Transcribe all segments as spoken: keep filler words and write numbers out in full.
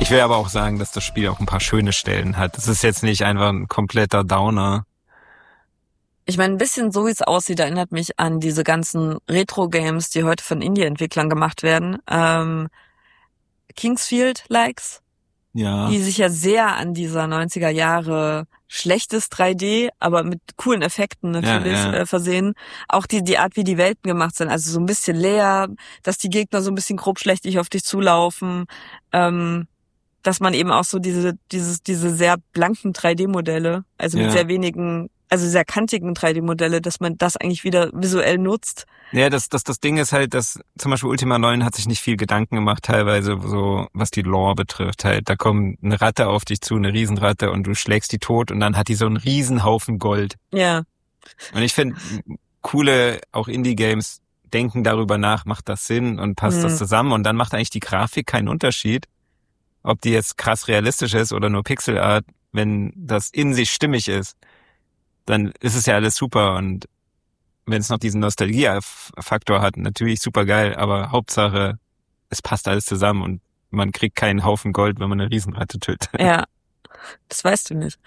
Ich will aber auch sagen, dass das Spiel auch ein paar schöne Stellen hat. Es ist jetzt nicht einfach ein kompletter Downer. Ich meine, ein bisschen so wie es aussieht, erinnert mich an diese ganzen Retro-Games, die heute von Indie-Entwicklern gemacht werden. Ähm, Kingsfield-Likes, Ja. die sich ja sehr an dieser neunziger Jahre schlechtes drei D, aber mit coolen Effekten natürlich ja, ja. Äh, versehen. Auch die die Art, wie die Welten gemacht sind, also so ein bisschen leer, dass die Gegner so ein bisschen grobschlächtig auf dich zulaufen, ähm, dass man eben auch so diese dieses diese sehr blanken drei D-Modelle, also mit Ja. sehr wenigen, also sehr kantigen drei D-Modelle, dass man das eigentlich wieder visuell nutzt. Ja, das, das, das Ding ist halt, dass zum Beispiel Ultima neun hat sich nicht viel Gedanken gemacht, teilweise so, was die Lore betrifft halt. Da kommt eine Ratte auf dich zu, eine Riesenratte, und du schlägst die tot und dann hat die so einen Riesenhaufen Gold. Ja. Und ich finde, coole, auch Indie-Games denken darüber nach, macht das Sinn und passt Mhm. das zusammen, und dann macht eigentlich die Grafik keinen Unterschied, ob die jetzt krass realistisch ist oder nur Pixelart. Wenn das in sich stimmig ist, dann ist es ja alles super, und wenn es noch diesen Nostalgie-Faktor hat, natürlich super geil, aber Hauptsache, es passt alles zusammen und man kriegt keinen Haufen Gold, wenn man eine Riesenratte tötet. Ja, das weißt du nicht.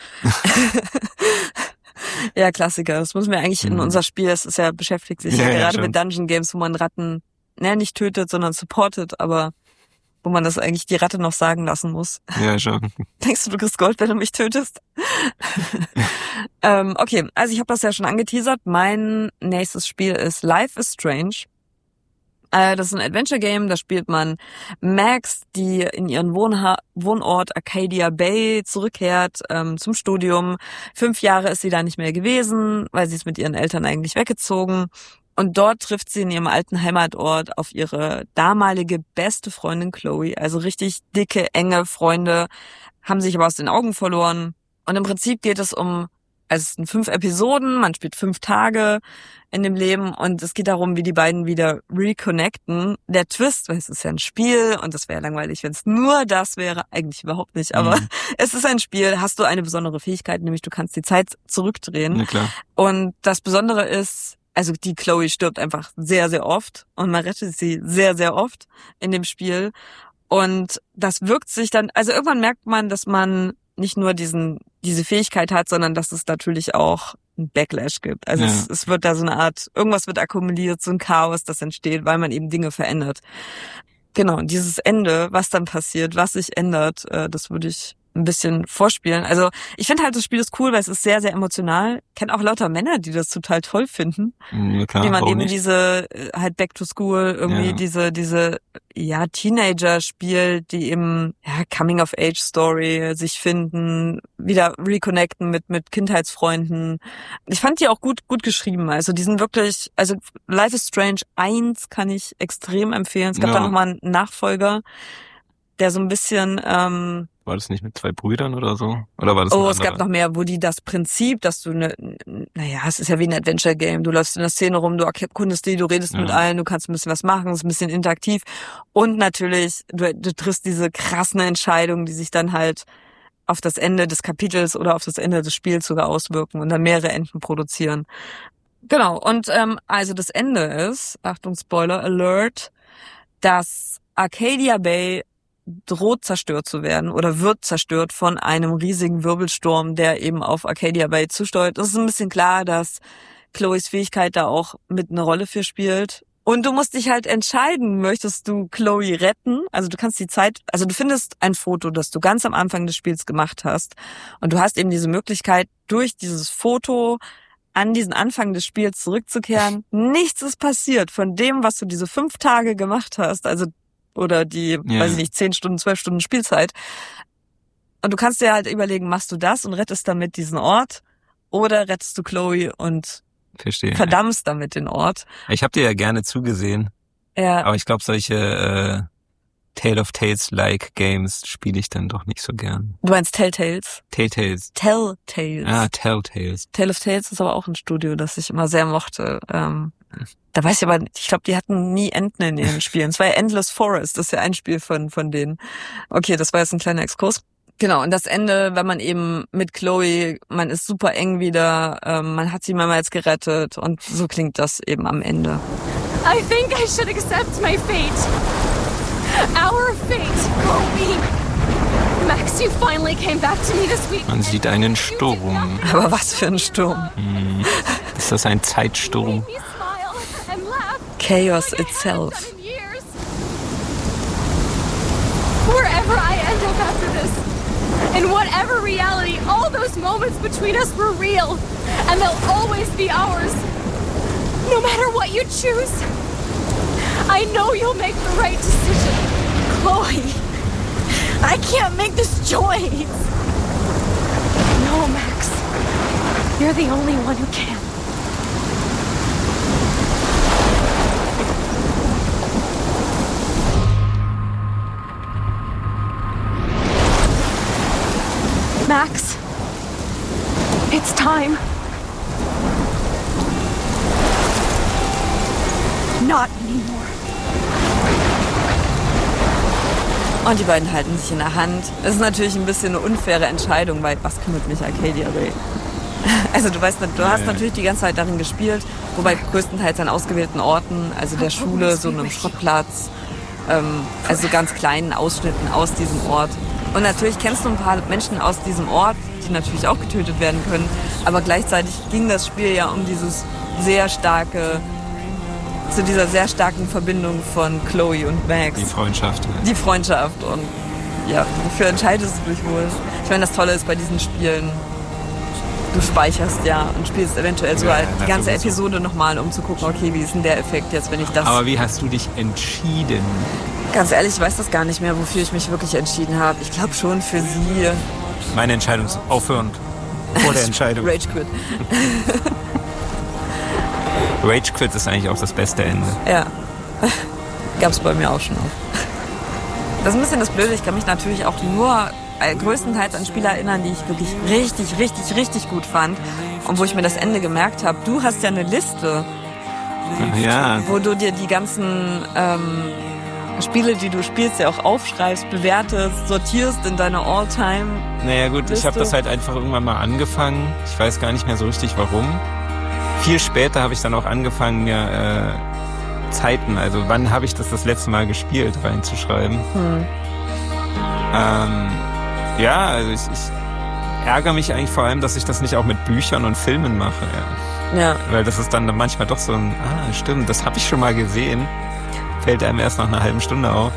Ja, Klassiker. Das müssen wir eigentlich in Mhm. unser Spiel, das ist ja, beschäftigt sich Ja, ja ja, gerade schon. mit Dungeon Games, wo man Ratten, ne, nicht tötet, sondern supportet, aber wo man das eigentlich die Ratte noch sagen lassen muss. Ja, schon. Denkst du, du kriegst Gold, wenn du mich tötest? ähm, okay, also ich habe das ja schon angeteasert. Mein nächstes Spiel ist Life is Strange. Äh, das ist ein Adventure-Game, da spielt man Max, die in ihren Wohnha- Wohnort Arcadia Bay zurückkehrt ähm, zum Studium. Fünf Jahre ist sie da nicht mehr gewesen, weil sie ist mit ihren Eltern eigentlich weggezogen. Und dort trifft sie in ihrem alten Heimatort auf ihre damalige beste Freundin Chloe. Also richtig dicke, enge Freunde, haben sich aber aus den Augen verloren. Und im Prinzip geht es um, also es sind fünf Episoden, man spielt fünf Tage in dem Leben, und es geht darum, wie die beiden wieder reconnecten. Der Twist, weil es ist ja ein Spiel und das wäre langweilig, wenn es nur das wäre, eigentlich überhaupt nicht, aber Mhm. es ist ein Spiel, hast du eine besondere Fähigkeit, nämlich du kannst die Zeit zurückdrehen. Na klar. Und das Besondere ist, also die Chloe stirbt einfach sehr, sehr oft und man rettet sie sehr, sehr oft in dem Spiel. Und das wirkt sich dann, also irgendwann merkt man, dass man nicht nur diesen diese Fähigkeit hat, sondern dass es natürlich auch einen Backlash gibt. Also Ja. es, es wird da so eine Art, irgendwas wird akkumuliert, so ein Chaos, das entsteht, weil man eben Dinge verändert. Genau, und dieses Ende, was dann passiert, was sich ändert, äh, das würde ich ein bisschen vorspielen. Also ich finde halt, das Spiel ist cool, weil es ist sehr, sehr emotional. Ich kenne auch lauter Männer, die das total toll finden. Na klar, Wie man warum eben nicht? diese, äh, halt Back to School, irgendwie Ja. diese, diese, ja, Teenager spielt, die eben, ja, Coming-of-Age-Story, sich finden, wieder reconnecten mit, mit Kindheitsfreunden. Ich fand die auch gut, gut geschrieben. Also die sind wirklich, also Life is Strange eins kann ich extrem empfehlen. Es gab Ja. da nochmal einen Nachfolger, der so ein bisschen, ähm, War das nicht mit zwei Brüdern oder so? Oder war das Oh, ein es gab anderer? noch mehr, wo die das Prinzip, dass du ne, naja, es ist ja wie ein Adventure-Game. Du läufst in der Szene rum, du erkundest die, du redest Ja. mit allen, du kannst ein bisschen was machen, es ist ein bisschen interaktiv. Und natürlich, du, du triffst diese krassen Entscheidungen, die sich dann halt auf das Ende des Kapitels oder auf das Ende des Spiels sogar auswirken und dann mehrere Enden produzieren. Genau, und ähm, also das Ende ist, Achtung, Spoiler Alert, dass Arcadia Bay droht zerstört zu werden oder wird zerstört von einem riesigen Wirbelsturm, der eben auf Arcadia Bay zusteuert. Es ist ein bisschen klar, dass Chloes Fähigkeit da auch mit eine Rolle für spielt. Und du musst dich halt entscheiden, möchtest du Chloe retten? Also du kannst die Zeit, also du findest ein Foto, das du ganz am Anfang des Spiels gemacht hast. Und du hast eben diese Möglichkeit, durch dieses Foto an diesen Anfang des Spiels zurückzukehren. Nichts ist passiert von dem, was du diese fünf Tage gemacht hast. Also oder die, Ja. weiß ich nicht, zehn Stunden, zwölf Stunden Spielzeit. Und du kannst dir halt überlegen, machst du das und rettest damit diesen Ort oder rettest du Chloe und Verstehe. verdammst damit den Ort. Ich habe dir ja gerne zugesehen, Ja, aber ich glaube, solche äh, Tale of Tales-like Games spiele ich dann doch nicht so gern. du meinst Telltales? Telltales. Telltales. Ah, Telltales. Tale of Tales ist aber auch ein Studio, das ich immer sehr mochte. Ähm, da weiß ich aber, ich glaube, die hatten nie Enden in ihren Spielen. Es war ja Endless Forest, das ist ja ein Spiel von von denen. Okay, das war jetzt ein kleiner Exkurs. Genau, und das Ende, wenn man eben mit Chloe, man ist super eng wieder, ähm, man hat sie mehrmals gerettet und so klingt das eben am Ende. I think I should accept my fate. Our fate, Chloe. Max, you finally came back to me this week. Man sieht einen Sturm. Aber was für ein Sturm. Hm. Ist das ein Zeitsturm? Chaos itself. Wherever I end up after this, in whatever reality, all those moments between us were real, and they'll always be ours. No matter what you choose, I know you'll make the right decision. Chloe, I can't make this choice. No, Max, you're the only one who can. Max, it's time. Not anymore. Und die beiden halten sich in der Hand. Es ist natürlich ein bisschen eine unfaire Entscheidung, weil was kümmert mich Arcadia Bay? Also du weißt, du hast natürlich die ganze Zeit darin gespielt, wobei größtenteils an ausgewählten Orten, also der Schule, so einem Schrottplatz, ähm, also ganz kleinen Ausschnitten aus diesem Ort. Und natürlich kennst du ein paar Menschen aus diesem Ort, die natürlich auch getötet werden können. Aber gleichzeitig ging das Spiel ja um dieses sehr starke, zu dieser sehr starken Verbindung von Chloe und Max. Die Freundschaft. Die Freundschaft. Und ja, wofür entscheidest du dich wohl? Ich meine, das Tolle ist bei diesen Spielen, du speicherst ja und spielst eventuell sogar ja, die ganze sowieso. Episode nochmal, um zu gucken, okay, wie ist denn der Effekt jetzt, wenn ich das... Aber wie hast du dich entschieden? Ganz ehrlich, ich weiß das gar nicht mehr, wofür ich mich wirklich entschieden habe. Ich glaube schon für sie. Meine Entscheidung ist aufhören. Vor der Entscheidung. Rage Quit. Rage Quit ist eigentlich auch das beste Ende. Ja. Gab's bei mir auch schon oft. Das ist ein bisschen das Blöde. Ich kann mich natürlich auch nur äh, größtenteils an Spiele erinnern, die ich wirklich richtig, richtig, richtig gut fand. Und wo ich mir das Ende gemerkt habe. Du hast ja eine Liste, Ja. wo du dir die ganzen ähm, Spiele, die du spielst, ja auch aufschreibst, bewertest, sortierst in deine All-Time. Naja gut, ich habe das halt einfach irgendwann mal angefangen. Ich weiß gar nicht mehr so richtig warum. Viel später habe ich dann auch angefangen, mir äh, Zeiten, also wann habe ich das das letzte Mal gespielt, reinzuschreiben. Hm. Ähm, ja, also ich, ich ärgere mich eigentlich vor allem, dass ich das nicht auch mit Büchern und Filmen mache. Ja. Ja. Weil das ist dann manchmal doch so ein, ah stimmt, das habe ich schon mal gesehen. Fällt einem erst nach einer halben Stunde auf.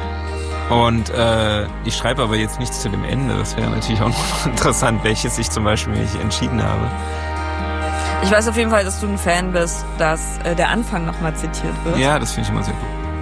Und äh, ich schreibe aber jetzt nichts zu dem Ende. Das wäre natürlich auch noch interessant, welches ich zum Beispiel mich entschieden habe. Ich weiß auf jeden Fall, dass du ein Fan bist, dass äh, der Anfang nochmal zitiert wird. Ja, das finde ich immer sehr gut.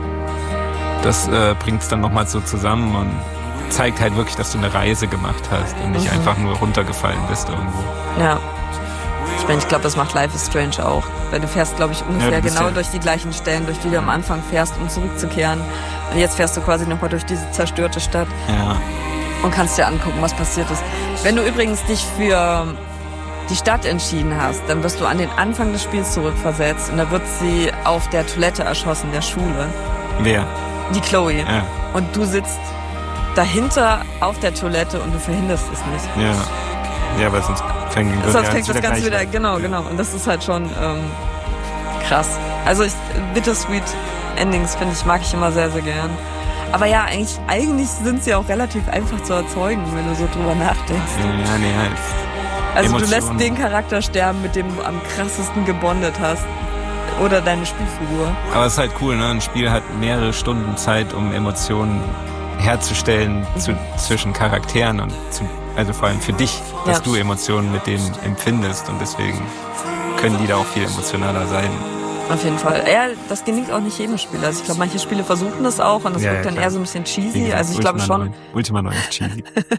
Das äh, bringt es dann nochmal so zusammen und zeigt halt wirklich, dass du eine Reise gemacht hast und nicht Mhm. einfach nur runtergefallen bist irgendwo. Ja. Ich meine, ich glaube, das macht Life is Strange auch. Weil du fährst, glaube ich, ungefähr Ja, du bist genau ja- durch die gleichen Stellen, durch die du am Anfang fährst, um zurückzukehren. Und jetzt fährst du quasi nochmal durch diese zerstörte Stadt Ja. und kannst dir angucken, was passiert ist. Wenn du übrigens dich für die Stadt entschieden hast, dann wirst du an den Anfang des Spiels zurückversetzt und da wird sie auf der Toilette erschossen, der Schule. Wer? Die Chloe. Ja. Und du sitzt dahinter auf der Toilette und du verhinderst es nicht. Ja. Ja, weil sonst fängt Sonst ja, fängt das Ganze wieder, gleich an. genau, genau. Und das ist halt schon ähm, krass. Also ich, Bittersweet Endings, finde ich, mag ich immer sehr, sehr gern. Aber ja, eigentlich, eigentlich sind sie auch relativ einfach zu erzeugen, wenn du so drüber nachdenkst. Ja, nee, halt. Also du Emotionen. lässt den Charakter sterben, mit dem du am krassesten gebondet hast. Oder deine Spielfigur. Aber es ist halt cool, ne? Ein Spiel hat mehrere Stunden Zeit, um Emotionen herzustellen zu, zwischen Charakteren und zu, also vor allem für dich, dass Ja. du Emotionen mit denen empfindest und deswegen können die da auch viel emotionaler sein. Auf jeden Fall. Ja, das gelingt auch nicht jedem Spiel. Also ich glaube, manche Spiele versuchen das auch und das Ja, wirkt ja, dann klar. eher so ein bisschen Wie cheesy. gesagt, Also ich glaube Ultima schon. neun. Ultima neun ist cheesy.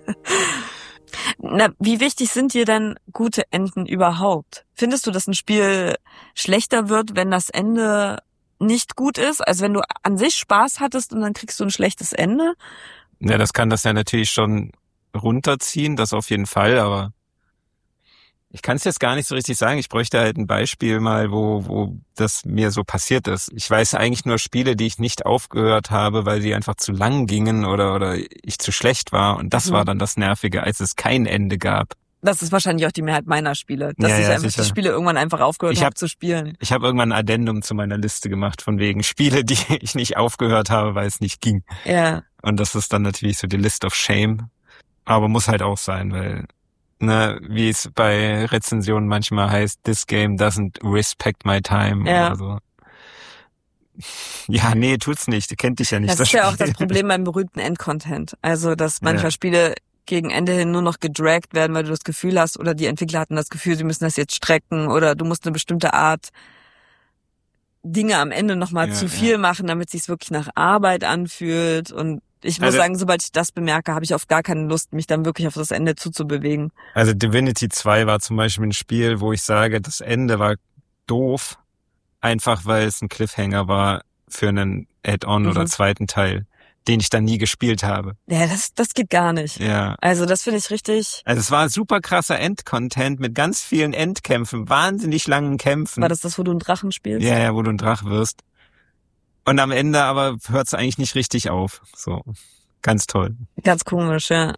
Na, wie wichtig sind dir denn gute Enden überhaupt? Findest du, dass ein Spiel schlechter wird, wenn das Ende nicht gut ist? Also wenn du an sich Spaß hattest und dann kriegst du ein schlechtes Ende? Ja, das kann das ja natürlich schon runterziehen, das auf jeden Fall, aber ich kann es jetzt gar nicht so richtig sagen. Ich bräuchte halt ein Beispiel mal, wo wo das mir so passiert ist. Ich weiß eigentlich nur Spiele, die ich nicht aufgehört habe, weil sie einfach zu lang gingen oder oder ich zu schlecht war. Und das Mhm. war dann das Nervige, als es kein Ende gab. Das ist wahrscheinlich auch die Mehrheit meiner Spiele, dass Ja, ich ja, einfach sicher. die Spiele irgendwann einfach aufgehört Ich habe hab- zu spielen. Ich habe irgendwann ein Addendum zu meiner Liste gemacht, von wegen Spiele, die ich nicht aufgehört habe, weil es nicht ging. Ja. Und das ist dann natürlich so die List of Shame. Aber muss halt auch sein, weil, ne, wie es bei Rezensionen manchmal heißt, this game doesn't respect my time Ja. oder so. Ja, nee, tut's nicht. Du kennt dich ja nicht. Das, Das ist ja auch Spiel. das Problem beim berühmten Endcontent. Also, dass manchmal Ja. Spiele gegen Ende hin nur noch gedragt werden, weil du das Gefühl hast, oder die Entwickler hatten das Gefühl, sie müssen das jetzt strecken, oder du musst eine bestimmte Art Dinge am Ende nochmal Ja, zu ja. viel machen, damit es sich wirklich nach Arbeit anfühlt. Und ich muss Also- sagen, sobald ich das bemerke, habe ich oft gar keine Lust, mich dann wirklich auf das Ende zuzubewegen. Also Divinity zwei war zum Beispiel ein Spiel, wo ich sage, das Ende war doof, einfach weil es ein Cliffhanger war für einen Add-on Mhm. oder zweiten Teil, den ich dann nie gespielt habe. Ja, das, das geht gar nicht. Ja. Also das finde ich richtig. Also es war super krasser Endcontent mit ganz vielen Endkämpfen, wahnsinnig langen Kämpfen. War das das, wo du einen Drachen spielst? Ja, ja, wo du ein Drach wirst. Und am Ende aber hört es eigentlich nicht richtig auf. So, ganz toll. Ganz komisch, ja.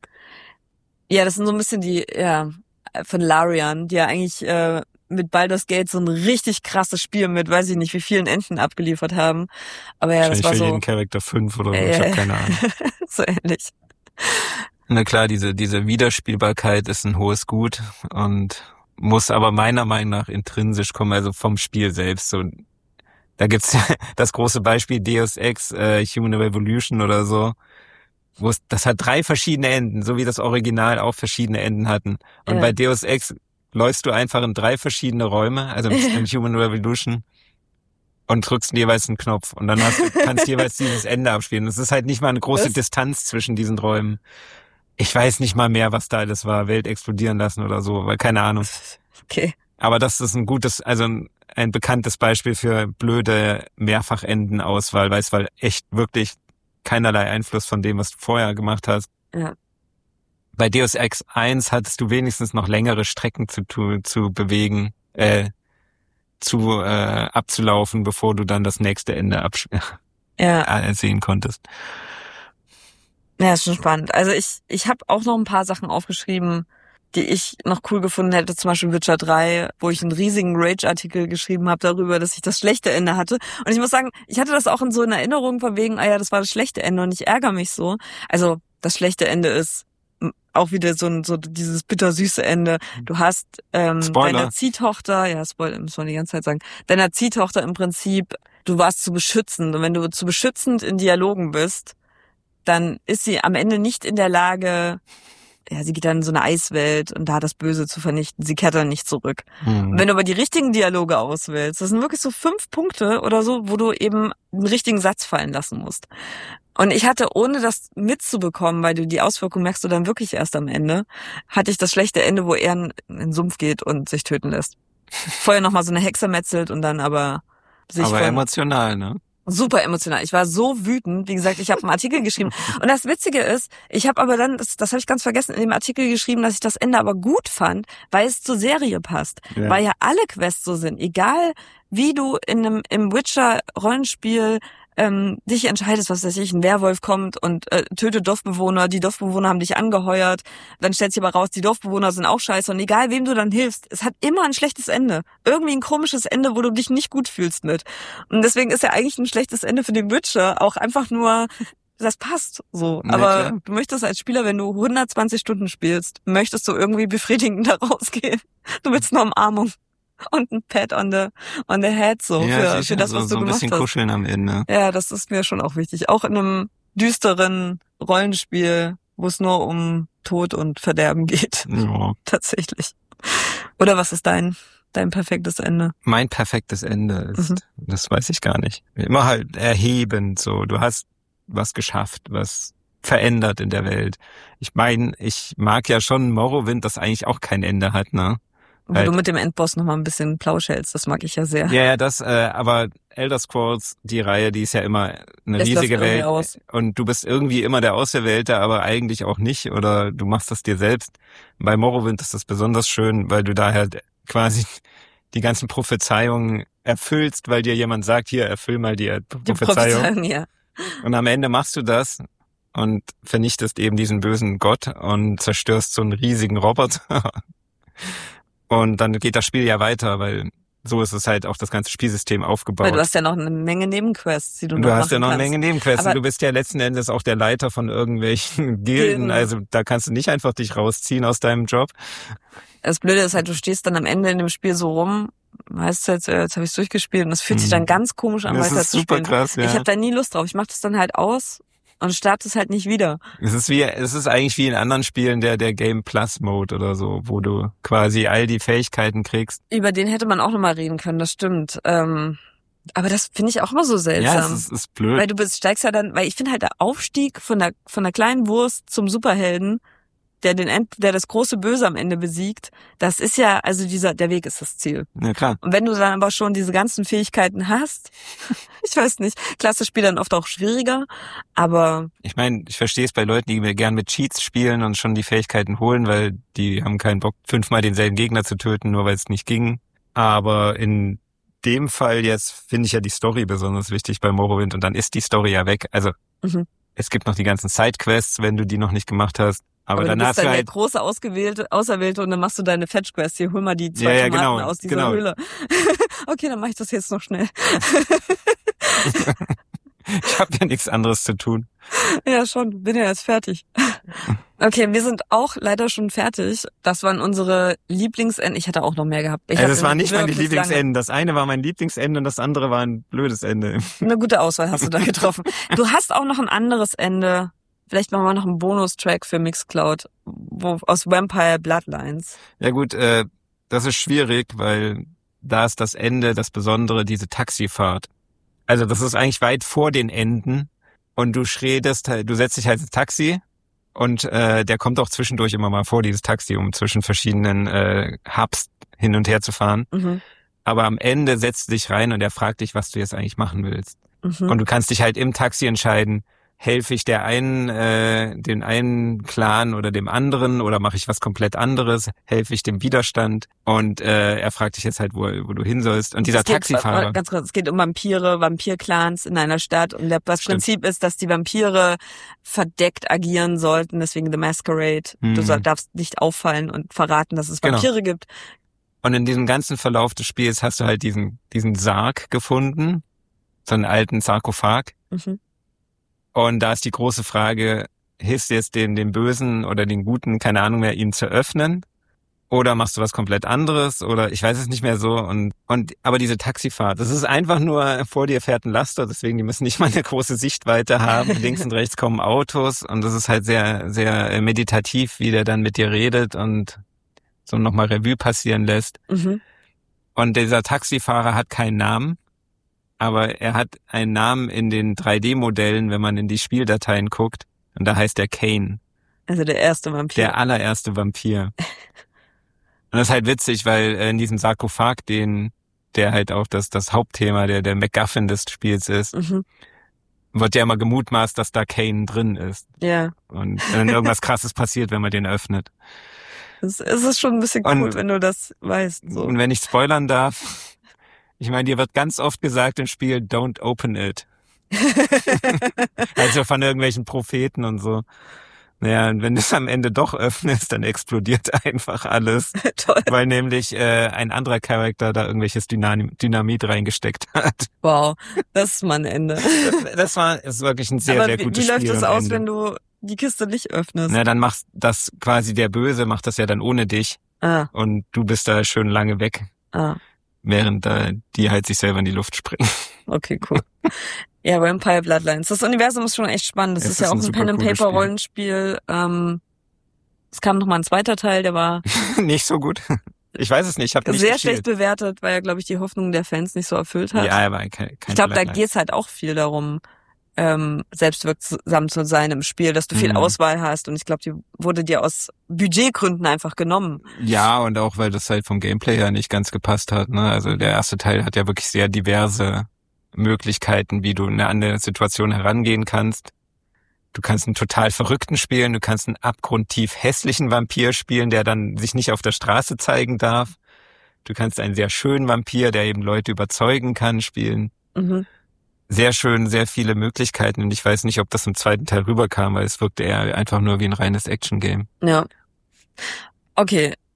Ja, das sind so ein bisschen die, ja, von Larian, die ja eigentlich äh, mit Baldur's Gate so ein richtig krasses Spiel mit, weiß ich nicht, wie vielen Enden abgeliefert haben. Aber ja, das Wahrscheinlich war für so, jeden Charakter fünf oder so, Äh, ich ja, habe keine Ahnung. so ähnlich. Na klar, diese, diese Wiederspielbarkeit ist ein hohes Gut und muss aber meiner Meinung nach intrinsisch kommen, also vom Spiel selbst. So, da gibt's ja das große Beispiel Deus Ex, äh, Human Revolution oder so, wo es, das hat drei verschiedene Enden, so wie das Original auch verschiedene Enden hatten. Und Ja. bei Deus Ex läufst du einfach in drei verschiedene Räume, also im Human Revolution, und drückst jeweils einen Knopf und dann hast du, kannst jeweils dieses Ende abspielen. Es ist halt nicht mal eine große Was? Distanz zwischen diesen Räumen. Ich weiß nicht mal mehr, was da alles war, Welt explodieren lassen oder so, weil keine Ahnung. Okay. Aber das ist ein gutes, also ein, ein bekanntes Beispiel für blöde Mehrfachendenauswahl, weil es war echt wirklich keinerlei Einfluss von dem, was du vorher gemacht hast. Ja. Bei Deus Ex eins hattest du wenigstens noch längere Strecken zu, tu- zu bewegen, äh, zu äh, abzulaufen, bevor du dann das nächste Ende absch- Ja. äh, sehen konntest. Ja, ist schon spannend. Also ich, ich habe auch noch ein paar Sachen aufgeschrieben, die ich noch cool gefunden hätte, zum Beispiel Witcher drei, wo ich einen riesigen Rage-Artikel geschrieben habe darüber, dass ich das schlechte Ende hatte. Und ich muss sagen, ich hatte das auch in so in Erinnerung von wegen, ah ja, das war das schlechte Ende und ich ärgere mich so. Also das schlechte Ende ist m, auch wieder so ein so dieses bittersüße Ende. Du hast ähm, Spoiler. deiner Ziehtochter, ja, Spoiler, muss man die ganze Zeit sagen, deiner Ziehtochter im Prinzip, du warst zu beschützend. Und wenn du zu beschützend in Dialogen bist, dann ist sie am Ende nicht in der Lage, ja, sie geht dann in so eine Eiswelt und da das Böse zu vernichten. Sie kehrt dann nicht zurück. Hm. Und wenn du aber die richtigen Dialoge auswählst, das sind wirklich so fünf Punkte oder so, wo du eben einen richtigen Satz fallen lassen musst. Und ich hatte, ohne das mitzubekommen, weil du die Auswirkungen merkst du dann wirklich erst am Ende, hatte ich das schlechte Ende, wo er in in den Sumpf geht und sich töten lässt. Vorher nochmal so eine Hexe metzelt und dann aber sich Aber von emotional, ne? super emotional. Ich war so wütend. Wie gesagt, ich habe einen Artikel geschrieben. Und das Witzige ist, ich habe aber dann, das, das habe ich ganz vergessen, in dem Artikel geschrieben, dass ich das Ende aber gut fand, weil es zur Serie passt. Ja. Weil ja alle Quests so sind. Egal, wie du in einem im Witcher-Rollenspiel ähm, dich entscheidest, was weiß ich, ein Werwolf kommt und äh, tötet Dorfbewohner, die Dorfbewohner haben dich angeheuert, dann stellt sich aber raus, die Dorfbewohner sind auch scheiße und egal, wem du dann hilfst, es hat immer ein schlechtes Ende. Irgendwie ein komisches Ende, wo du dich nicht gut fühlst mit. Und deswegen ist ja eigentlich ein schlechtes Ende für den Witcher auch einfach nur, das passt so. Na Aber klar. du möchtest als Spieler, wenn du hundertzwanzig Stunden spielst, möchtest du irgendwie befriedigend da rausgehen. Du willst eine Umarmung und ein Pat on the, on the head so Ja, für, sicher, für das, so, was du so ein gemacht bisschen hast. kuscheln am Ende. Ja, das ist mir schon auch wichtig. Auch in einem düsteren Rollenspiel, wo es nur um Tod und Verderben geht. Ja. Tatsächlich. Oder was ist dein, dein perfektes Ende? Mein perfektes Ende ist, Mhm. das weiß ich gar nicht. Immer halt erhebend, so. Du hast was geschafft, was verändert in der Welt. Ich meine, ich mag ja schon Morrowind, das eigentlich auch kein Ende hat, ne? Wo Halt. du mit dem Endboss nochmal ein bisschen Plausch hältst, das mag ich ja sehr. Ja, ja, das, äh, aber Elder Scrolls, die Reihe, die ist ja immer eine Das riesige läuft irgendwie Welt. aus. Und du bist irgendwie immer der Auserwählte, aber eigentlich auch nicht. Oder du machst das dir selbst. Bei Morrowind ist das besonders schön, weil du da halt quasi die ganzen Prophezeiungen erfüllst, weil dir jemand sagt, hier, erfüll mal die Die Prophezeiung. Prophezeiung, ja. Und am Ende machst du das und vernichtest eben diesen bösen Gott und zerstörst so einen riesigen Roboter. Und dann geht das Spiel ja weiter, weil so ist es halt auch das ganze Spielsystem aufgebaut. Weil du hast ja noch eine Menge Nebenquests, die du noch Du machen hast ja noch eine kannst. Menge Nebenquests. Aber Du bist ja letzten Endes auch der Leiter von irgendwelchen Gilden. Gilden. Also da kannst du nicht einfach dich rausziehen aus deinem Job. das Blöde ist halt, du stehst dann am Ende in dem Spiel so rum, weißt du, jetzt, äh, jetzt habe ich es durchgespielt und es fühlt sich dann ganz komisch an, Das weiter ist zu super spielen. krass, ja. Ich habe da nie Lust drauf. Ich mache das dann halt aus und starte es halt nicht wieder. Es ist wie, es ist eigentlich wie in anderen Spielen der, der Game Plus Mode oder so, wo du quasi all die Fähigkeiten kriegst. Über den hätte man auch nochmal reden können, das stimmt. Ähm, aber das finde ich auch immer so seltsam. Ja, es ist, ist blöd. Weil du bist, steigst ja dann, weil ich finde halt der Aufstieg von der, von der kleinen Wurst zum Superhelden, der den End, der das große Böse am Ende besiegt, das ist ja, also dieser, der Weg ist das Ziel. Ja, klar. Und wenn du dann aber schon diese ganzen Fähigkeiten hast, ich weiß nicht, klasse Spiel dann oft auch schwieriger, aber Ich meine, ich verstehe es bei Leuten, die mir gern mit Cheats spielen und schon die Fähigkeiten holen, weil die haben keinen Bock, fünfmal denselben Gegner zu töten, nur weil es nicht ging. Aber in dem Fall jetzt finde ich ja die Story besonders wichtig bei Morrowind und dann ist die Story ja weg. Also Mhm. es gibt noch die ganzen Sidequests, wenn du die noch nicht gemacht hast. Aber, aber dann du bist hast dann du der halt, große Ausgewählte, Auserwählte und dann machst du deine Fetch-Quest. Hier, hol mal die zwei Ja, ja, Tomaten genau, aus dieser genau. Höhle. Okay, dann mache ich das jetzt noch schnell. ich habe ja nichts anderes zu tun. Ja, schon. Bin ja jetzt fertig. Okay, wir sind auch leider schon fertig. Das waren unsere Lieblingsenden. Ich hatte auch noch mehr gehabt. Ich also hatte es waren nicht meine wirklich Lieblingsenden. Das eine war mein Lieblingsende und das andere war ein blödes Ende. Lange. Eine gute Auswahl hast du da getroffen. Du hast auch noch ein anderes Ende. Vielleicht machen wir noch einen Bonustrack für Mixcloud wo, aus Vampire Bloodlines. Ja gut, äh, das ist schwierig, weil da ist das Ende, das Besondere, diese Taxifahrt. Also das ist eigentlich weit vor den Enden und du schredest, halt- du setzt dich halt ins Taxi und äh, der kommt auch zwischendurch immer mal vor, dieses Taxi, um zwischen verschiedenen äh, Hubs hin und her zu fahren. Mhm. Aber am Ende setzt du dich rein und er fragt dich, was du jetzt eigentlich machen willst. Mhm. Und du kannst dich halt im Taxi entscheiden, helfe ich der einen, äh, den einen Clan oder dem anderen oder mache ich was komplett anderes, helfe ich dem Widerstand und äh, er fragt dich jetzt halt, wo, wo du hin sollst. Und dieser Es geht, Taxifahrer, Ganz kurz, es geht um Vampire, Vampir-Clans in einer Stadt und der, das Stimmt. Prinzip ist, dass die Vampire verdeckt agieren sollten, deswegen The Masquerade. Mhm. Du soll, darfst nicht auffallen und verraten, dass es Genau. Vampire gibt. und in diesem ganzen Verlauf des Spiels hast du halt diesen diesen Sarg gefunden, so einen alten Sarkophag. Mhm. Und da ist die große Frage, hilfst du jetzt den, den Bösen oder den Guten, keine Ahnung mehr, ihn zu öffnen? Oder machst du was komplett anderes? Oder ich weiß es nicht mehr so. Und, und, aber diese Taxifahrt, das ist einfach nur, vor dir fährt ein Laster, deswegen, die müssen nicht mal eine große Sichtweite haben. Links und rechts kommen Autos und das ist halt sehr, sehr meditativ, wie der dann mit dir redet und so nochmal Revue passieren lässt. Mhm. Und dieser Taxifahrer hat keinen Namen. Aber er hat einen Namen in den drei D-Modellen, wenn man in die Spieldateien guckt. Und da heißt er Kane, Also der erste Vampir. der allererste Vampir. Und das ist halt witzig, weil in diesem Sarkophag, den, der halt auch das, das Hauptthema, der, der MacGuffin des Spiels ist, Mhm. wird ja immer gemutmaßt, dass da Kane drin ist. Ja. Und dann irgendwas Krasses passiert, wenn man den öffnet. Es, es ist schon ein bisschen cool, Und- wenn du das weißt. So. Und wenn ich spoilern darf, ich meine, dir wird ganz oft gesagt im Spiel, don't open it. Also von irgendwelchen Propheten und so. Naja, und wenn du es am Ende doch öffnest, dann explodiert einfach alles. Toll. Weil nämlich äh, ein anderer Charakter da irgendwelches Dynam- Dynamit reingesteckt hat. Wow, das ist mein Ende. Das war ist wirklich ein sehr, Aber sehr wie, gutes wie läuft Spiel. das am aus, Ende. wenn du die Kiste nicht öffnest? Na, dann machst das quasi der Böse, macht das ja dann ohne dich Ah, und du bist da schön lange weg, ah, während äh, die halt sich selber in die Luft springen. okay, cool. Ja, Vampire Bloodlines. Das Universum ist schon echt spannend. Das Es ist ja ist auch ein ein super Pen-and-Paper-Rollenspiel. Ähm, es kam noch mal ein zweiter Teil, der war Nicht so gut. Ich weiß es nicht, ich habe nicht sehr gespielt. schlecht bewertet, weil er, glaube ich, die Hoffnungen der Fans nicht so erfüllt hat. Ja, aber kein, kein ich glaube, da Bloodline. geht's halt auch viel darum, ähm, selbstwirksam zu sein im Spiel, dass du viel Mhm. Auswahl hast. Und ich glaube, die wurde dir aus Budgetgründen einfach genommen. Ja, und auch, weil das halt vom Gameplay her nicht ganz gepasst hat. Ne? Also der erste Teil hat ja wirklich sehr diverse Möglichkeiten, wie du an eine Situation herangehen kannst. Du kannst einen total verrückten spielen, du kannst einen abgrundtief hässlichen Vampir spielen, der dann sich nicht auf der Straße zeigen darf. Du kannst einen sehr schönen Vampir, der eben Leute überzeugen kann, spielen. Mhm. Sehr schön, sehr viele Möglichkeiten. Und ich weiß nicht, ob das im zweiten Teil rüberkam, weil es wirkte eher einfach nur wie ein reines Action-Game. Ja. Okay.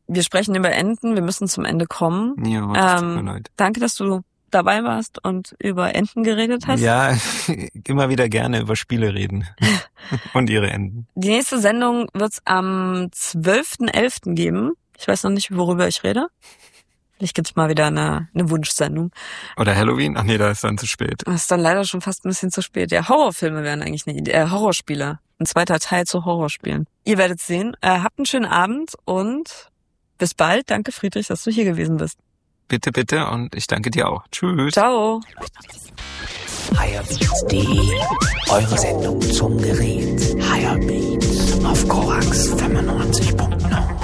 wir sprechen über Enten, wir müssen zum Ende kommen. Ja, das tut mir Ähm, leid. danke, dass du dabei warst und über Enten geredet hast. Ja, immer wieder gerne über Spiele reden. Und ihre Enden. Die nächste Sendung wird's am zwölften elften geben. Ich weiß noch nicht, worüber ich rede. Vielleicht gibt's mal wieder eine, eine Wunschsendung. Oder Halloween? Ach nee, da ist dann zu spät. Das ist dann leider schon fast ein bisschen zu spät. Ja, Horrorfilme wären eigentlich eine Idee. Äh, Horrorspiele. Ein zweiter Teil zu Horrorspielen. Ihr werdet sehen. Äh, habt einen schönen Abend und bis bald. Danke, Friedrich, dass du hier gewesen bist. Bitte, bitte und ich danke dir auch. Tschüss. Ciao. Highbeats punkt de, eure Sendung zum Gerät. Highbeats auf Korax fünfundneunzig Punkt neun.